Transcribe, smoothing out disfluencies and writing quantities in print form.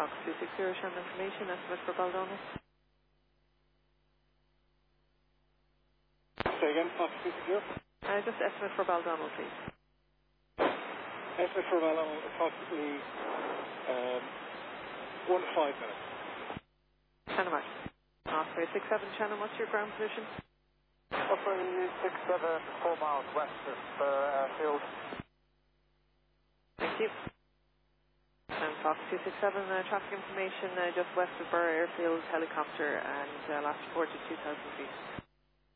Fox 260, Shannon information, estimate for Baldonal. Say again, Fox 260? Just estimate for Baldonal, please. Estimate for Baldonal, approximately 1 to 5 minutes. Shannon Martin. Osprey 67, Shannon, what's your ground position? Osprey 67, 4 miles west of airfield. Thank you. And Fox 267, traffic information just west of Burr Airfield, helicopter, and last reported 2,000 feet.